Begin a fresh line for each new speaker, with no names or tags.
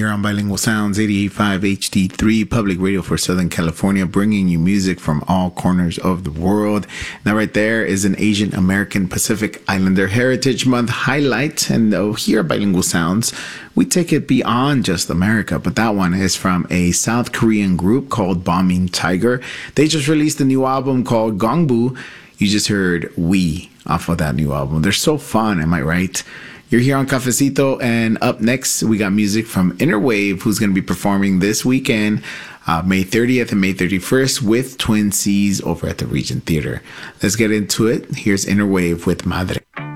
on Bilingual Sounds 88.5 HD3 Public Radio for Southern California, bringing you music from all corners of the world. Now, right there is an Asian American Pacific Islander Heritage Month highlight. And here at Bilingual Sounds, we take it beyond just America. But that one is from a South Korean group called Bombing Tiger. They just released a new album called Gongbu. You just heard We off of that new album. They're so fun, am I right? You're here on Cafecito, and up next, we got music from Inner Wave, who's going to be performing this weekend, May 30th and May 31st, with Twin Seas over at the Regent Theater. Let's get into it. Here's Inner Wave with Madre.